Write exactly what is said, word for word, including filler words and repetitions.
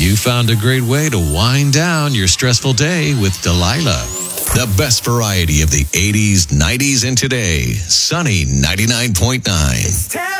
You found a great way to wind down your stressful day with Delilah. The best variety of the eighties, nineties, and today. Sunny ninety-nine point nine.